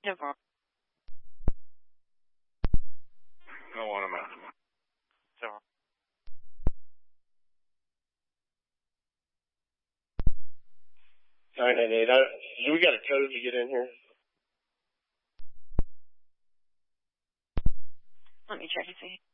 Deborah. No one of them. Deborah. Nine and eight. Do we got a code to get in here? Let me check and see.